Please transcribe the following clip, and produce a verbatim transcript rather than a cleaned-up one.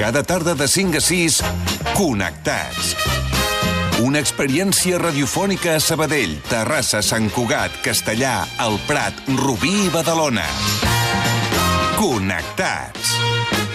Cada tarda de cinc a sis, Connectats. Una experiència radiofònica a Sabadell, Terrassa, Sant Cugat, Castellà, El Prat, Rubí i Badalona. Connectats.